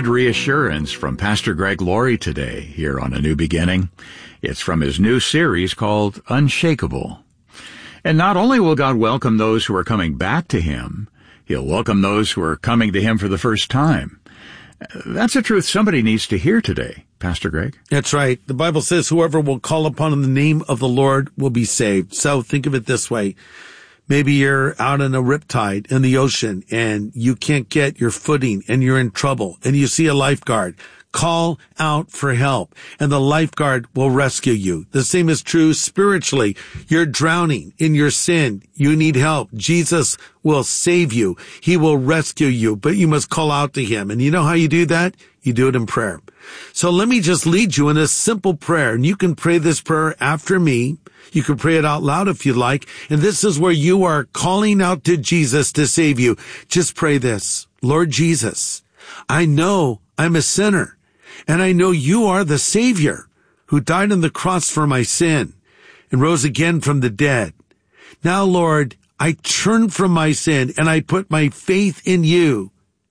good reassurance from Pastor Greg Laurie today here on A New Beginning. It's from his new series called Unshakable. And not only will God welcome those who are coming back to Him, He'll welcome those who are coming to Him for the first time. That's a truth somebody needs to hear today, Pastor Greg. That's right. The Bible says whoever will call upon the name of the Lord will be saved. So think of it this way. Maybe you're out in a riptide in the ocean and you can't get your footing and you're in trouble and you see a lifeguard. Call out for help and the lifeguard will rescue you. The same is true spiritually. You're drowning in your sin. You need help. Jesus will save you. He will rescue you, but you must call out to Him. And you know how you do that? You do it in prayer. So let me just lead you in a simple prayer, and you can pray this prayer after me. You can pray it out loud if you like. And this is where you are calling out to Jesus to save you. Just pray this. Lord Jesus, I know I'm a sinner, and I know you are the Savior who died on the cross for my sin and rose again from the dead. Now, Lord, I turn from my sin and I put my faith in you.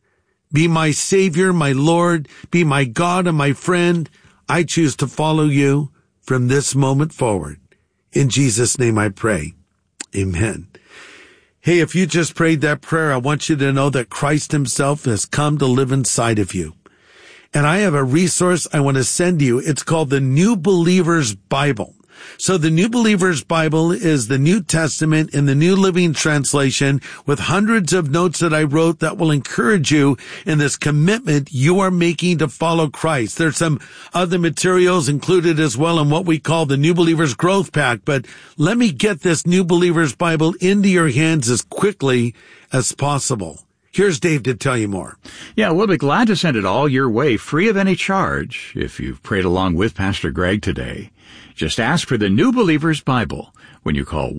Be my Savior, my Lord, be my God and my friend. I choose to follow you from this moment forward. In Jesus' name I pray. Amen. Hey, if you just prayed that prayer, I want you to know that Christ Himself has come to live inside of you. And I have a resource I want to send you. It's called the New Believer's Bible. So the New Believer's Bible is the New Testament in the New Living Translation with hundreds of notes that I wrote that will encourage you in this commitment you are making to follow Christ. There's some other materials included as well in what we call the New Believer's Growth Pack, but let me get this New Believer's Bible into your hands as quickly as possible. Here's Dave to tell you more. Yeah, we'll be glad to send it all your way, free of any charge, if you've prayed along with Pastor Greg today. Just ask for the New Believer's Bible when you call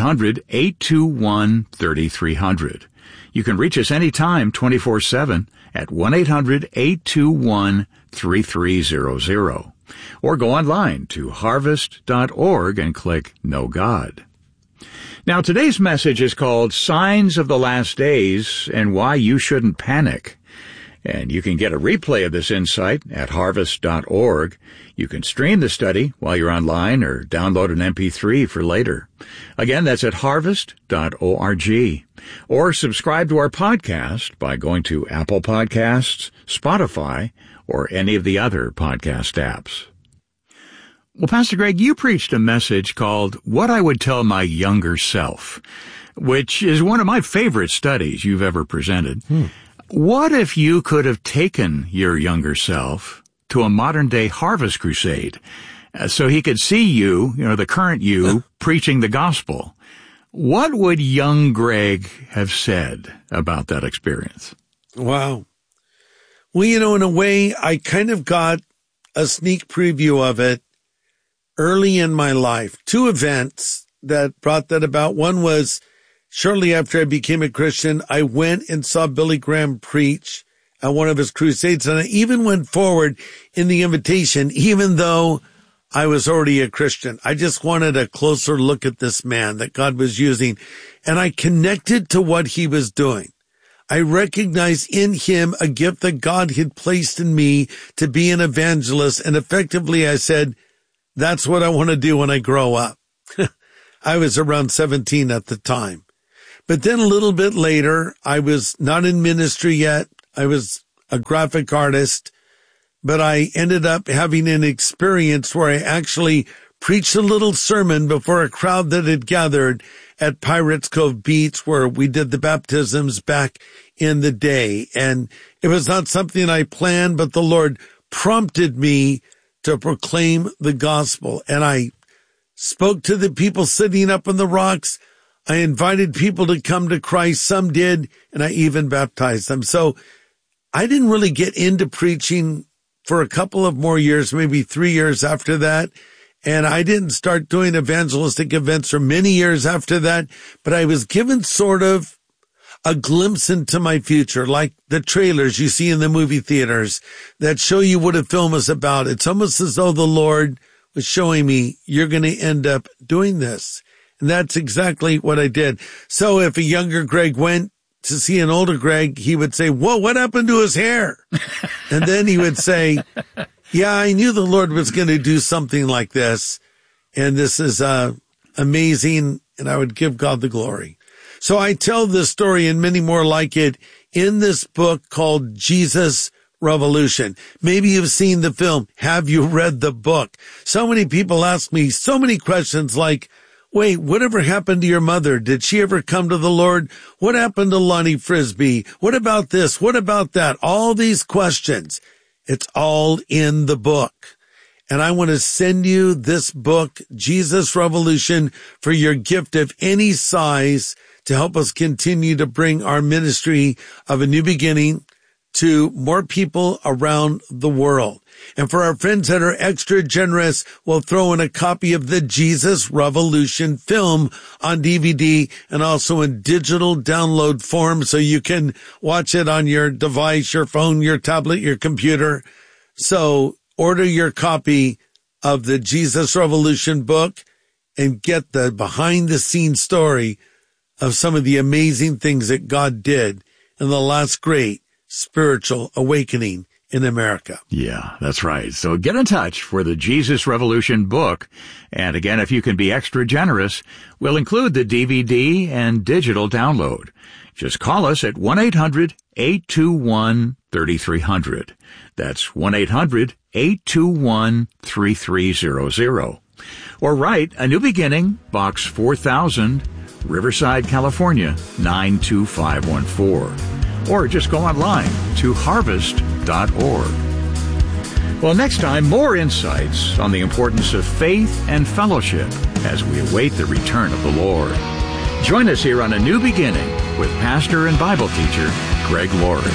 1-800-821-3300. You can reach us anytime, 24/7, at 1-800-821-3300. Or go online to harvest.org and click Know God. Now, today's message is called Signs of the Last Days and Why You Shouldn't Panic. And you can get a replay of this insight at harvest.org. You can stream the study while you're online or download an MP3 for later. Again, that's at harvest.org. Or subscribe to our podcast by going to Apple Podcasts, Spotify, or any of the other podcast apps. Well, Pastor Greg, you preached a message called What I Would Tell My Younger Self, which is one of my favorite studies you've ever presented. What if you could have taken your younger self to a modern-day harvest crusade so he could see you, the current you, preaching the gospel? What would young Greg have said about that experience? Wow. Well, in a way, I kind of got a sneak preview of it early in my life. Two events that brought that about. One was shortly after I became a Christian, I went and saw Billy Graham preach at one of his crusades, and I even went forward in the invitation, even though I was already a Christian. I just wanted a closer look at this man that God was using, and I connected to what he was doing. I recognized in him a gift that God had placed in me to be an evangelist, and effectively I said, that's what I want to do when I grow up. I was around 17 at the time. But then a little bit later, I was not in ministry yet. I was a graphic artist, but I ended up having an experience where I actually preached a little sermon before a crowd that had gathered at Pirates Cove Beach where we did the baptisms back in the day. And it was not something I planned, but the Lord prompted me to proclaim the gospel. And I spoke to the people sitting up on the rocks. I invited people to come to Christ. Some did, and I even baptized them. So I didn't really get into preaching for a couple of more years, maybe 3 years after that. And I didn't start doing evangelistic events for many years after that. But I was given sort of a glimpse into my future, like the trailers you see in the movie theaters that show you what a film is about. It's almost as though the Lord was showing me, you're going to end up doing this. And that's exactly what I did. So if a younger Greg went to see an older Greg, he would say, whoa, what happened to his hair? And then he would say, yeah, I knew the Lord was going to do something like this. And this is amazing. And I would give God the glory. So I tell this story and many more like it in this book called Jesus Revolution. Maybe you've seen the film. Have you read the book? So many people ask me so many questions like, wait, whatever happened to your mother? Did she ever come to the Lord? What happened to Lonnie Frisbee? What about this? What about that? All these questions. It's all in the book. And I want to send you this book, Jesus Revolution, for your gift of any size to help us continue to bring our ministry of a new beginning to more people around the world. And for our friends that are extra generous, we'll throw in a copy of the Jesus Revolution film on DVD and also in digital download form so you can watch it on your device, your phone, your tablet, your computer. So order your copy of the Jesus Revolution book and get the behind the scenes story of some of the amazing things that God did in the last great spiritual awakening in America. Yeah, that's right. So get in touch for the Jesus Revolution book. And again, if you can be extra generous, we'll include the DVD and digital download. Just call us at 1-800-821-3300. That's 1-800-821-3300. Or write A New Beginning, Box 4000, Riverside, California, 92514. Or just go online to harvest.org. Well, next time, more insights on the importance of faith and fellowship as we await the return of the Lord. Join us here on A New Beginning with pastor and Bible teacher Greg Laurie.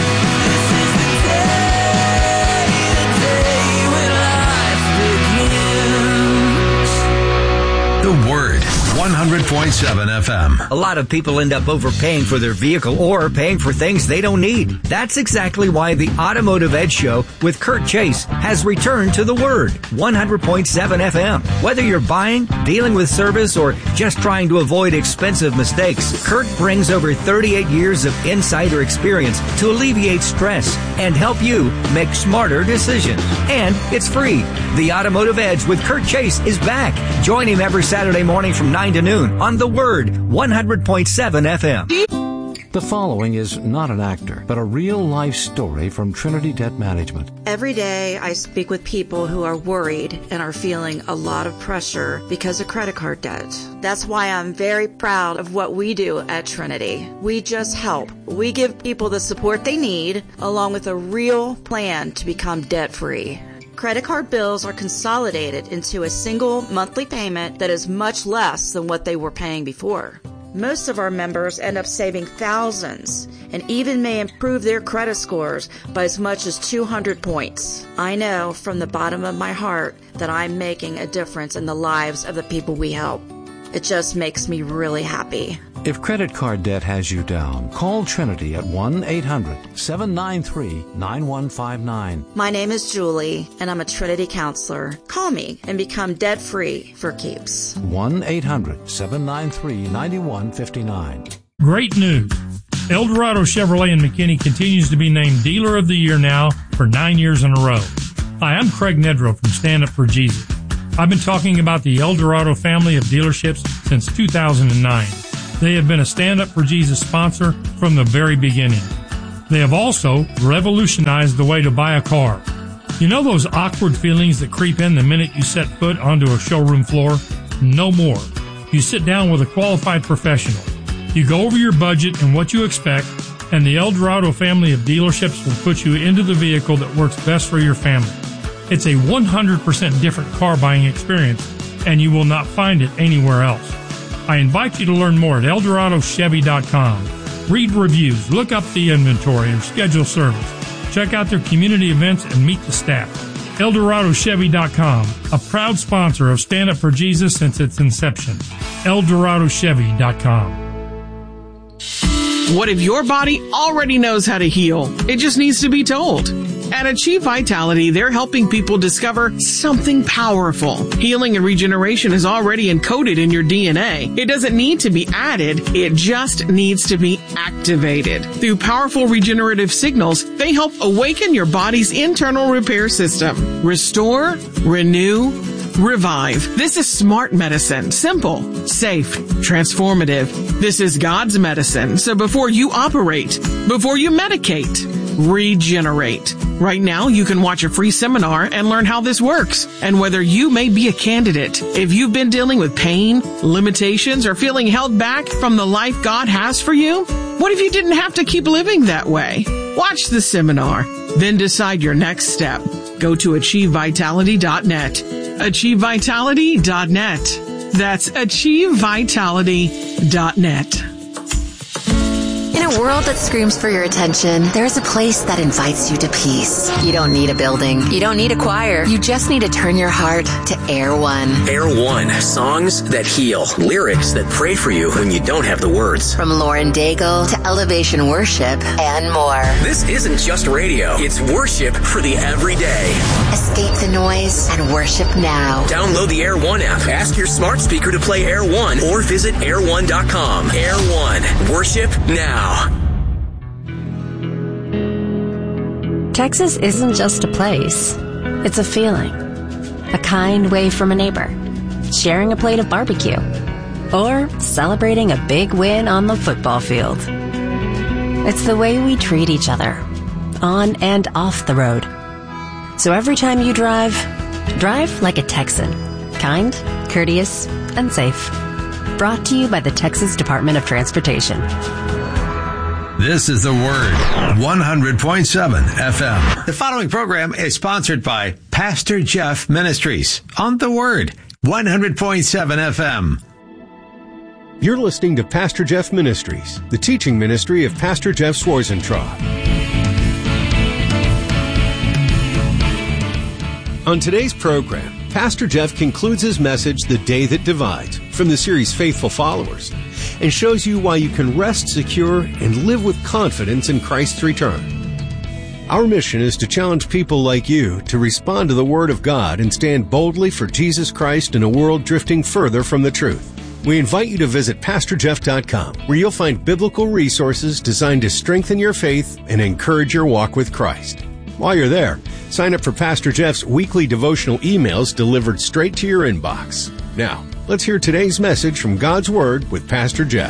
The Word, 100.7 FM. A lot of people end up overpaying for their vehicle or paying for things they don't need. That's exactly why the Automotive Edge Show with Kurt Chase has returned to The Word, 100.7 FM. Whether you're buying, dealing with service, or just trying to avoid expensive mistakes, Kurt brings over 38 years of insider experience to alleviate stress and help you make smarter decisions. And it's free. The Automotive Edge with Kurt Chase is back. Join him every Saturday morning from 9 to noon on The Word, 100.7 FM. The following is not an actor, but a real-life story from Trinity Debt Management. Every day I speak with people who are worried and are feeling a lot of pressure because of credit card debt. That's why I'm very proud of what we do at Trinity. We just help. We give people the support they need, along with a real plan to become debt-free. Credit card bills are consolidated into a single monthly payment that is much less than what they were paying before. Most of our members end up saving thousands and even may improve their credit scores by as much as 200 points. I know from the bottom of my heart that I'm making a difference in the lives of the people we help. It just makes me really happy. If credit card debt has you down, call Trinity at 1-800-793-9159. My name is Julie, and I'm a Trinity counselor. Call me and become debt-free for keeps. 1-800-793-9159. Great news. Eldorado Chevrolet in McKinney continues to be named Dealer of the Year now for 9 years in a row. Hi, I'm Craig Nedrow from Stand Up for Jesus. I've been talking about the Eldorado family of dealerships since 2009. They have been a Stand Up for Jesus sponsor from the very beginning. They have also revolutionized the way to buy a car. You know those awkward feelings that creep in the minute you set foot onto a showroom floor? No more. You sit down with a qualified professional. You go over your budget and what you expect, and the Eldorado family of dealerships will put you into the vehicle that works best for your family. It's a 100% different car buying experience, and you will not find it anywhere else. I invite you to learn more at EldoradoChevy.com. Read reviews, look up the inventory, or schedule service. Check out their community events and meet the staff. EldoradoChevy.com, a proud sponsor of Stand Up for Jesus since its inception. EldoradoChevy.com. What if your body already knows how to heal? It just needs to be told. At Achieve Vitality, they're helping people discover something powerful. Healing and regeneration is already encoded in your DNA. It doesn't need to be added. It just needs to be activated. Through powerful regenerative signals, they help awaken your body's internal repair system. Restore, renew, revive. This is smart medicine. Simple, safe, transformative. This is God's medicine. So before you operate, before you medicate, regenerate. Right now, you can watch a free seminar and learn how this works and whether you may be a candidate. If you've been dealing with pain, limitations, or feeling held back from the life God has for you, what if you didn't have to keep living that way? Watch the seminar, then decide your next step. Go to AchieveVitality.net. AchieveVitality.net. That's AchieveVitality.net. In a world that screams for your attention, there's a place that invites you to peace. You don't need a building. You don't need a choir. You just need to turn your heart to Air One. Air One. Songs that heal. Lyrics that pray for you when you don't have the words. From Lauren Daigle to Elevation Worship and more. This isn't just radio. It's worship for the everyday. Escape the noise and worship now. Download the Air One app. Ask your smart speaker to play Air One or visit air1.com. Air One. Worship now. Texas isn't just a place. It's a feeling. A kind wave from a neighbor. Sharing a plate of barbecue. Or celebrating a big win on the football field. It's the way we treat each other. On and off the road. So every time you drive like a Texan. Kind, courteous, and safe. Brought to you by the Texas Department of Transportation. This is The Word, 100.7 FM. The following program is sponsored by Pastor Jeff Ministries on The Word, 100.7 FM. You're listening to Pastor Jeff Ministries, the teaching ministry of Pastor Jeff Schwarzentraub. On today's program, Pastor Jeff concludes his message, The Day That Divides, from the series Faithful Followers, and shows you why you can rest secure and live with confidence in Christ's return. Our mission is to challenge people like you to respond to the Word of God and stand boldly for Jesus Christ in a world drifting further from the truth. We invite you to visit PastorJeff.com, where you'll find biblical resources designed to strengthen your faith and encourage your walk with Christ. While you're there, sign up for Pastor Jeff's weekly devotional emails delivered straight to your inbox. Now, let's hear today's message from God's Word with Pastor Jeff.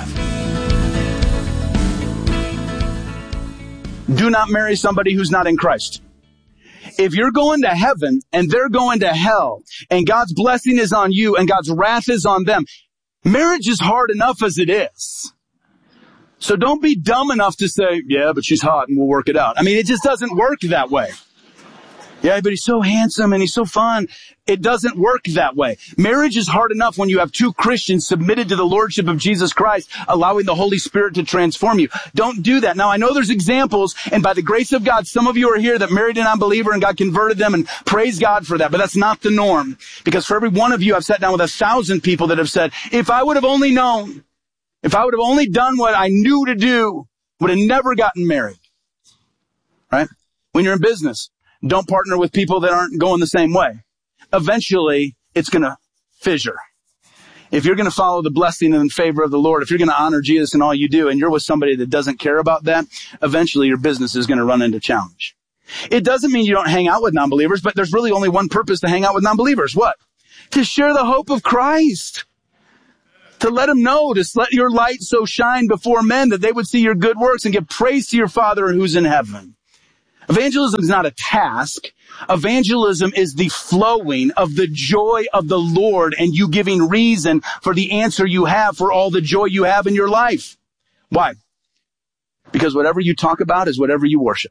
Do not marry somebody who's not in Christ. If you're going to heaven and they're going to hell and God's blessing is on you and God's wrath is on them, marriage is hard enough as it is. So don't be dumb enough to say, yeah, but she's hot and we'll work it out. I mean, it just doesn't work that way. Yeah, but he's so handsome and he's so fun. It doesn't work that way. Marriage is hard enough when you have two Christians submitted to the Lordship of Jesus Christ, allowing the Holy Spirit to transform you. Don't do that. Now, I know there's examples, and by the grace of God, some of you are here that married an unbeliever and God converted them, and praise God for that. But that's not the norm. Because for every one of you, I've sat down with 1,000 people that have said, if I would have only known, if I would have only done what I knew to do, would have never gotten married. Right? When you're in business, don't partner with people that aren't going the same way. Eventually, it's going to fissure. If you're going to follow the blessing and favor of the Lord, if you're going to honor Jesus in all you do, and you're with somebody that doesn't care about that, eventually your business is going to run into challenge. It doesn't mean you don't hang out with non-believers, but there's really only one purpose to hang out with non-believers. What? To share the hope of Christ. To let them know, to let your light so shine before men that they would see your good works and give praise to your Father who's in heaven. Evangelism is not a task. Evangelism is the flowing of the joy of the Lord and you giving reason for the answer you have for all the joy you have in your life. Why? Because whatever you talk about is whatever you worship.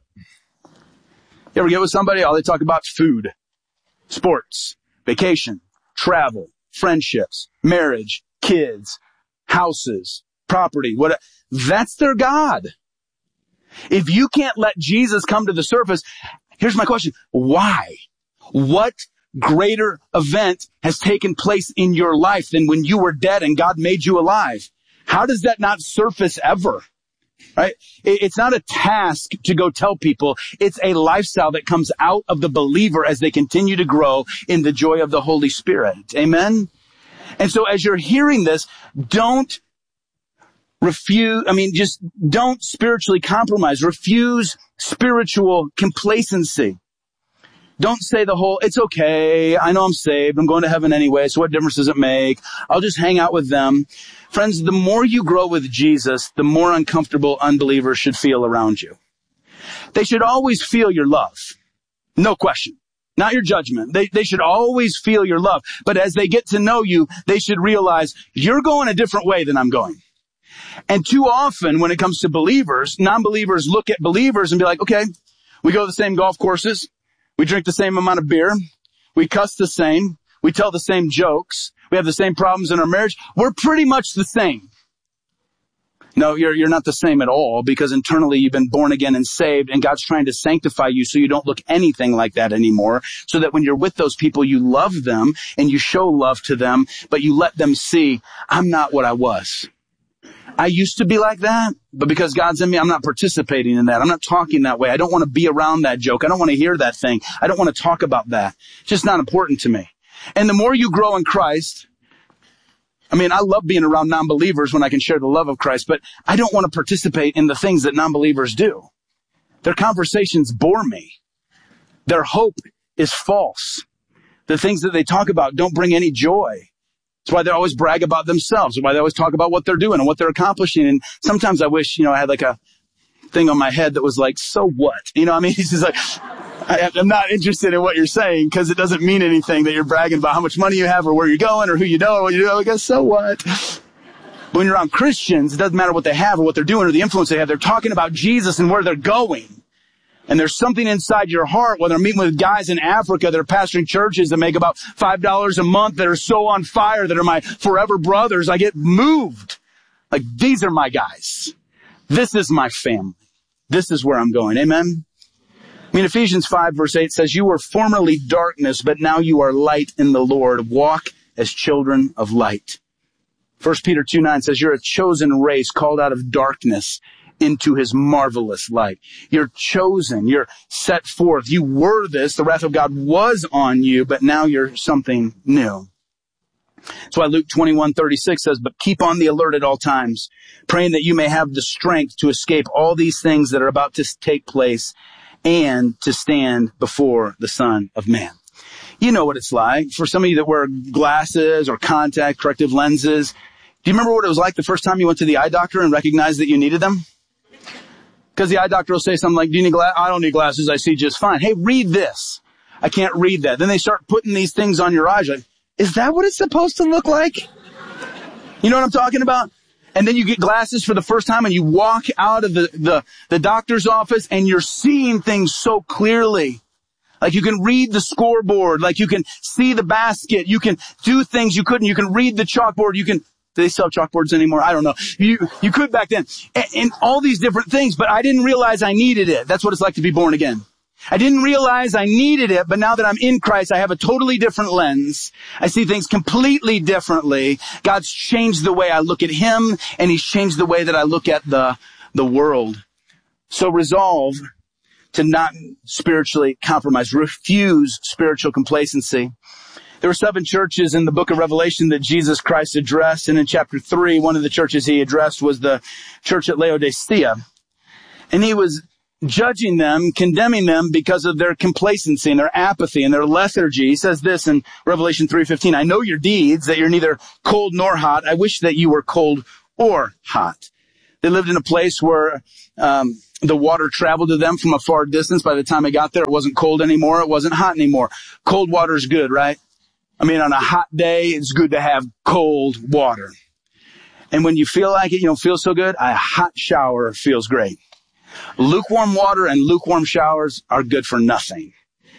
You ever get with somebody, all they talk about food, sports, vacation, travel, friendships, marriage, kids, houses, property, whatever. That's their God. If you can't let Jesus come to the surface, here's my question. Why? What greater event has taken place in your life than when you were dead and God made you alive? How does that not surface ever? right? It's not a task to go tell people. It's a lifestyle that comes out of the believer as they continue to grow in the joy of the Holy Spirit. Amen? And so as you're hearing this, don't spiritually compromise. Refuse spiritual complacency. Don't say it's okay, I know I'm saved, I'm going to heaven anyway, so what difference does it make? I'll just hang out with them. Friends, the more you grow with Jesus, the more uncomfortable unbelievers should feel around you. They should always feel your love. No question. Not your judgment. They should always feel your love. But as they get to know you, they should realize you're going a different way than I'm going. And too often, when it comes to believers, non-believers look at believers and be like, okay, we go to the same golf courses. We drink the same amount of beer. We cuss the same. We tell the same jokes. We have the same problems in our marriage. We're pretty much the same. No, you're not the same at all, because internally you've been born again and saved, and God's trying to sanctify you so you don't look anything like that anymore, so that when you're with those people, you love them and you show love to them, but you let them see, I'm not what I was. I used to be like that, but because God's in me, I'm not participating in that. I'm not talking that way. I don't want to be around that joke. I don't want to hear that thing. I don't want to talk about that. It's just not important to me. And the more you grow in Christ, I love being around non-believers when I can share the love of Christ, but I don't want to participate in the things that non-believers do. Their conversations bore me. Their hope is false. The things that they talk about don't bring any joy. That's why they always brag about themselves. That's why they always talk about what they're doing and what they're accomplishing. And sometimes I wish, I had like a thing on my head that was like, so what? He's just like, I'm not interested in what you're saying, because it doesn't mean anything that you're bragging about how much money you have or where you're going or who you know or what you do. I guess, so what? But when you're around Christians, it doesn't matter what they have or what they're doing or the influence they have. They're talking about Jesus and where they're going. And there's something inside your heart, whether I'm meeting with guys in Africa that are pastoring churches that make about $5 a month, that are so on fire, that are my forever brothers. I get moved. Like, these are my guys. This is my family. This is where I'm going. Amen? Ephesians 5 verse 8 says, you were formerly darkness, but now you are light in the Lord. Walk as children of light. 1 Peter 2:9 says, you're a chosen race called out of darkness into his marvelous light. You're chosen. You're set forth. You were this. The wrath of God was on you, but now you're something new. That's why Luke 21:36 says, but keep on the alert at all times, praying that you may have the strength to escape all these things that are about to take place and to stand before the Son of Man. You know what it's like. For some of you that wear glasses or contact corrective lenses, do you remember what it was like the first time you went to the eye doctor and recognized that you needed them? Because the eye doctor will say something like, do you need glasses? I don't need glasses. I see just fine. Hey, read this. I can't read that. Then they start putting these things on your eyes. Like, is that what it's supposed to look like? You know what I'm talking about? And then you get glasses for the first time and you walk out of the doctor's office and you're seeing things so clearly. Like you can read the scoreboard. Like you can see the basket. You can do things you couldn't. You can read the chalkboard. Do they sell chalkboards anymore? I don't know. You could back then. And all these different things, but I didn't realize I needed it. That's what it's like to be born again. I didn't realize I needed it, but now that I'm in Christ, I have a totally different lens. I see things completely differently. God's changed the way I look at him, and he's changed the way that I look at the world. So resolve to not spiritually compromise. Refuse spiritual complacency. There were 7 churches in the book of Revelation that Jesus Christ addressed, and in chapter 3, one of the churches he addressed was the church at Laodicea. And he was judging them, condemning them because of their complacency and their apathy and their lethargy. He says this in Revelation 3:15, I know your deeds, that you're neither cold nor hot. I wish that you were cold or hot. They lived in a place where the water traveled to them from a far distance. By the time it got there, it wasn't cold anymore. It wasn't hot anymore. Cold water is good, right? On a hot day, it's good to have cold water. And when you feel like it, you don't feel so good, a hot shower feels great. Lukewarm water and lukewarm showers are good for nothing.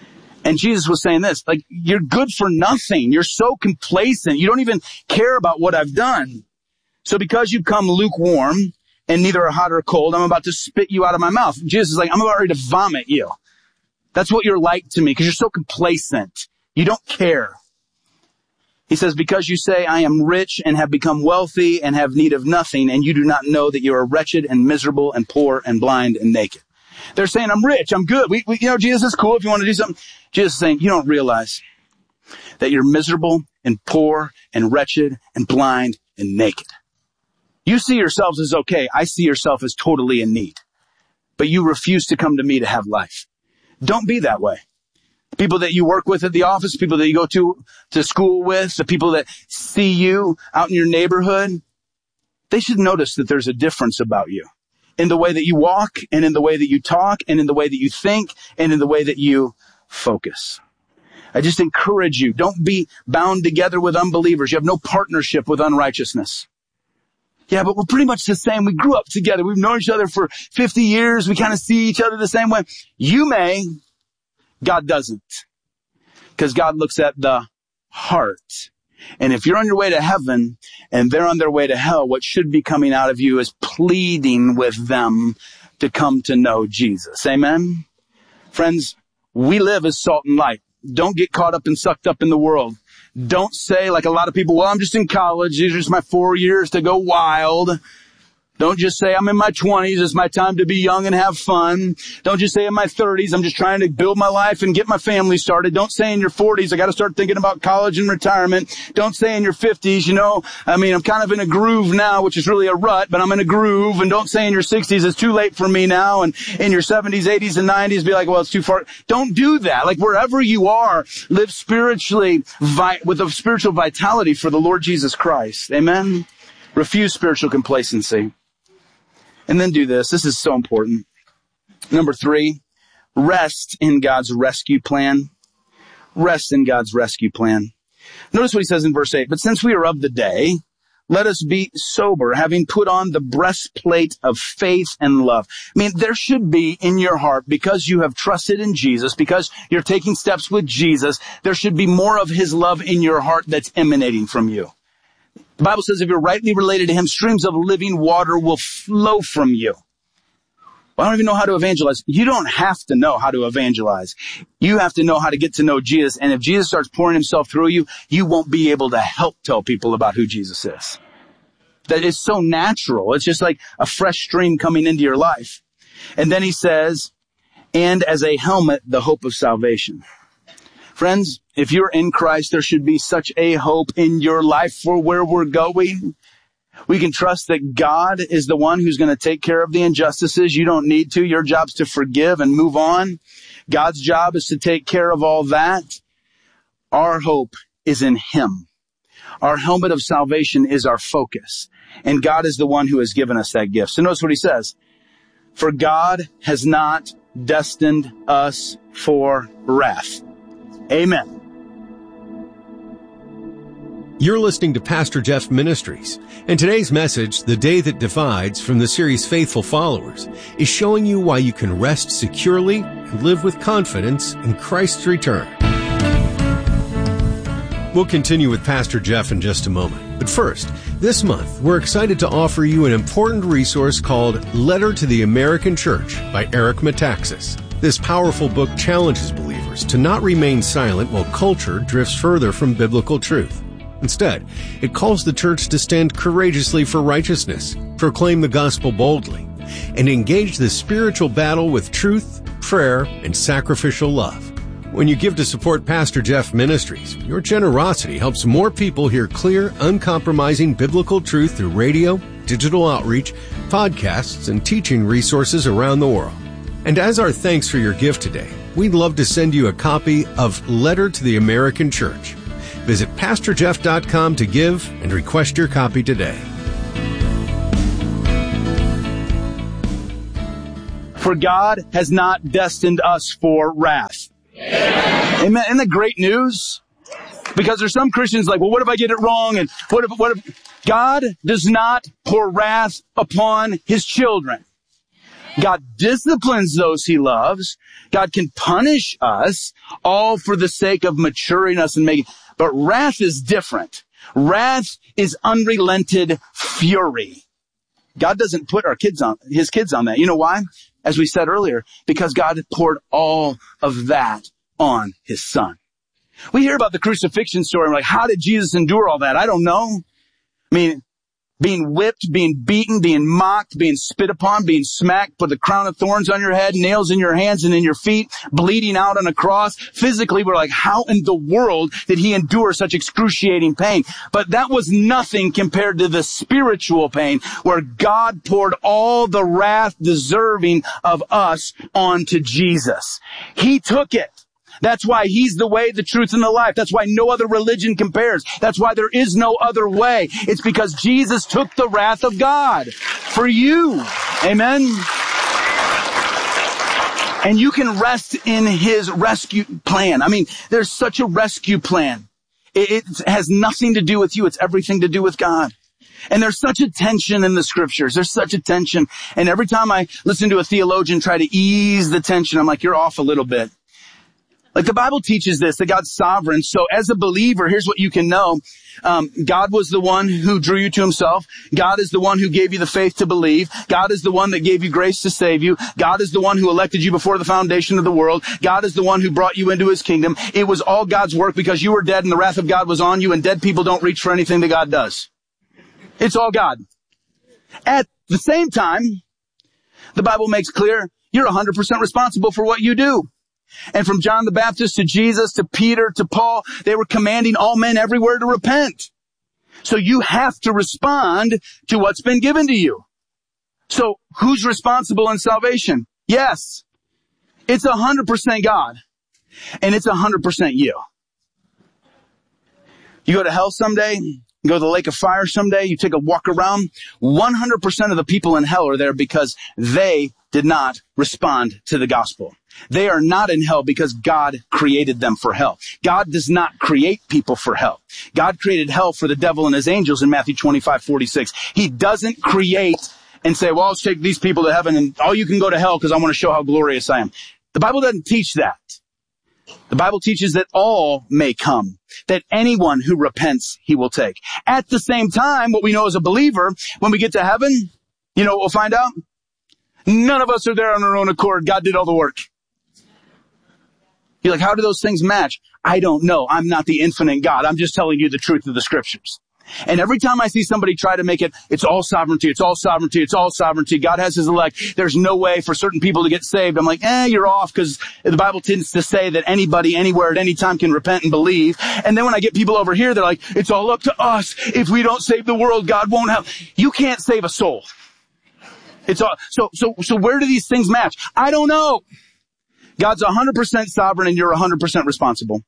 And Jesus was saying this, like, you're good for nothing. You're so complacent. You don't even care about what I've done. So because you come lukewarm and neither are hot or cold, I'm about to spit you out of my mouth. Jesus is like, I'm about ready to vomit you. That's what you're like to me because you're so complacent. You don't care. He says, because you say, I am rich and have become wealthy and have need of nothing, and you do not know that you are wretched and miserable and poor and blind and naked. They're saying, I'm rich, I'm good. Jesus is cool if you want to do something. Jesus is saying, you don't realize that you're miserable and poor and wretched and blind and naked. You see yourselves as okay. I see yourself as totally in need. But you refuse to come to me to have life. Don't be that way. People that you work with at the office, people that you go to school with, the people that see you out in your neighborhood, they should notice that there's a difference about you in the way that you walk and in the way that you talk and in the way that you think and in the way that you focus. I just encourage you, don't be bound together with unbelievers. You have no partnership with unrighteousness. Yeah, but we're pretty much the same. We grew up together. We've known each other for 50 years. We kind of see each other the same way. You may. God doesn't. Because God looks at the heart. And if you're on your way to heaven and they're on their way to hell, what should be coming out of you is pleading with them to come to know Jesus. Amen? Friends, we live as salt and light. Don't get caught up and sucked up in the world. Don't say like a lot of people, well, I'm just in college. These are just my 4 years to go wild. Don't just say I'm in my 20s. It's my time to be young and have fun. Don't just say in my 30s. I'm just trying to build my life and get my family started. Don't say in your 40s. I got to start thinking about college and retirement. Don't say in your 50s, I'm kind of in a groove now, which is really a rut, but I'm in a groove. And don't say in your 60s, it's too late for me now. And in your 70s, 80s, and 90s, be like, well, it's too far. Don't do that. Like wherever you are, live spiritually with a spiritual vitality for the Lord Jesus Christ. Amen. Refuse spiritual complacency. And then do this. This is so important. Number 3, rest in God's rescue plan. Rest in God's rescue plan. Notice what he says in verse 8. But since we are of the day, let us be sober, having put on the breastplate of faith and love. There should be in your heart, because you have trusted in Jesus, because you're taking steps with Jesus, there should be more of his love in your heart that's emanating from you. The Bible says if you're rightly related to him, streams of living water will flow from you. Well, I don't even know how to evangelize. You don't have to know how to evangelize. You have to know how to get to know Jesus. And if Jesus starts pouring himself through you, you won't be able to help tell people about who Jesus is. That is so natural. It's just like a fresh stream coming into your life. And then he says, and as a helmet, the hope of salvation. Friends, if you're in Christ, there should be such a hope in your life for where we're going. We can trust that God is the one who's going to take care of the injustices. You don't need to. Your job's to forgive and move on. God's job is to take care of all that. Our hope is in him. Our helmet of salvation is our focus. And God is the one who has given us that gift. So notice what he says. For God has not destined us for wrath. Amen. You're listening to Pastor Jeff Ministries, and today's message, The Day That Divides, from the series Faithful Followers, is showing you why you can rest securely and live with confidence in Christ's return. We'll continue with Pastor Jeff in just a moment. But first, this month, we're excited to offer you an important resource called Letter to the American Church by Eric Metaxas. This powerful book challenges believers to not remain silent while culture drifts further from biblical truth. Instead, it calls the church to stand courageously for righteousness, proclaim the gospel boldly, and engage the spiritual battle with truth, prayer, and sacrificial love. When you give to support Pastor Jeff Ministries, your generosity helps more people hear clear, uncompromising biblical truth through radio, digital outreach, podcasts, and teaching resources around the world. And as our thanks for your gift today, we'd love to send you a copy of Letter to the American Church. Visit PastorJeff.com to give and request your copy today. For God has not destined us for wrath. Amen. Isn't that great news? Because there's some Christians like, well, what if I get it wrong? And what if God does not pour wrath upon his children? God disciplines those he loves. God can punish us, all for the sake of maturing us and making. But wrath is different. Wrath is unrelented fury. God doesn't put his kids on that. You know why? As we said earlier, because God poured all of that on his son. We hear about the crucifixion story. And we're like, how did Jesus endure all that? I don't know. I mean, being whipped, being beaten, being mocked, being spit upon, being smacked, put the crown of thorns on your head, nails in your hands and in your feet, bleeding out on a cross. Physically, we're like, how in the world did he endure such excruciating pain? But that was nothing compared to the spiritual pain where God poured all the wrath deserving of us onto Jesus. He took it. That's why he's the way, the truth, and the life. That's why no other religion compares. That's why there is no other way. It's because Jesus took the wrath of God for you. Amen? And you can rest in his rescue plan. I mean, there's such a rescue plan. It has nothing to do with you. It's everything to do with God. And there's such a tension in the scriptures. There's such a tension. And every time I listen to a theologian try to ease the tension, I'm like, you're off a little bit. Like the Bible teaches this, that God's sovereign. So as a believer, here's what you can know. God was the one who drew you to himself. God is the one who gave you the faith to believe. God is the one that gave you grace to save you. God is the one who elected you before the foundation of the world. God is the one who brought you into his kingdom. It was all God's work because you were dead and the wrath of God was on you, and dead people don't reach for anything that God does. It's all God. At the same time, the Bible makes clear you're 100% responsible for what you do. And from John the Baptist to Jesus to Peter to Paul, they were commanding all men everywhere to repent. So you have to respond to what's been given to you. So who's responsible in salvation? Yes, it's 100% God, and it's 100% you. You go to hell someday, you go to the lake of fire someday, you take a walk around, 100% of the people in hell are there because they did not respond to the gospel. They are not in hell because God created them for hell. God does not create people for hell. God created hell for the devil and his angels in Matthew 25:46. He doesn't create and say, well, I'll take these people to heaven and all you can go to hell because I want to show how glorious I am. The Bible doesn't teach that. The Bible teaches that all may come, that anyone who repents, he will take. At the same time, what we know as a believer, when we get to heaven, you know what we'll find out? None of us are there on our own accord. God did all the work. You're like, how do those things match? I don't know. I'm not the infinite God. I'm just telling you the truth of the scriptures. And every time I see somebody try to make it, it's all sovereignty, it's all sovereignty, it's all sovereignty. God has his elect. There's no way for certain people to get saved. I'm like, you're off, because the Bible tends to say that anybody, anywhere, at any time can repent and believe. And then when I get people over here, they're like, it's all up to us. If we don't save the world, God won't help. You can't save a soul. It's all, so where do these things match? I don't know. God's 100% sovereign and you're 100% responsible.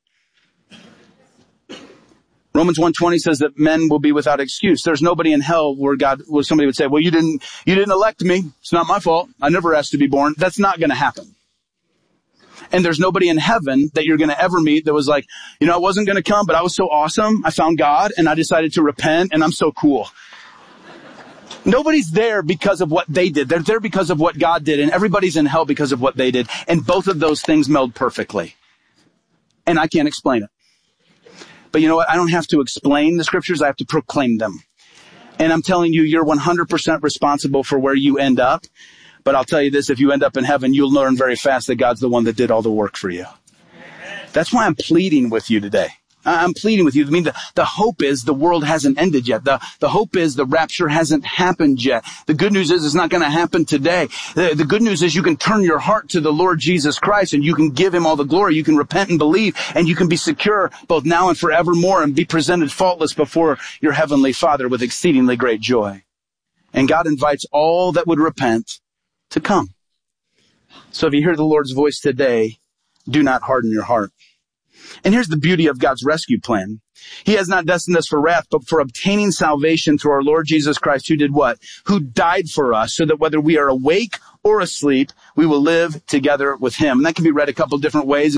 Romans 1:20 says that men will be without excuse. There's nobody in hell where somebody would say, well, you didn't elect me. It's not my fault. I never asked to be born. That's not going to happen. And there's nobody in heaven that you're going to ever meet that was like, I wasn't going to come, but I was so awesome. I found God and I decided to repent and I'm so cool. Nobody's there because of what they did. They're there because of what God did. And everybody's in hell because of what they did. And both of those things meld perfectly. And I can't explain it. But you know what? I don't have to explain the scriptures. I have to proclaim them. And I'm telling you, you're 100% responsible for where you end up. But I'll tell you this, if you end up in heaven, you'll learn very fast that God's the one that did all the work for you. That's why I'm pleading with you today. I'm pleading with you. I mean, the hope is the world hasn't ended yet. The hope is the rapture hasn't happened yet. The good news is it's not going to happen today. The good news is you can turn your heart to the Lord Jesus Christ and you can give him all the glory. You can repent and believe and you can be secure both now and forevermore and be presented faultless before your heavenly Father with exceedingly great joy. And God invites all that would repent to come. So if you hear the Lord's voice today, do not harden your heart. And here's the beauty of God's rescue plan. He has not destined us for wrath, but for obtaining salvation through our Lord Jesus Christ, who did what? Who died for us, so that whether we are awake or asleep, we will live together with him. And that can be read a couple different ways.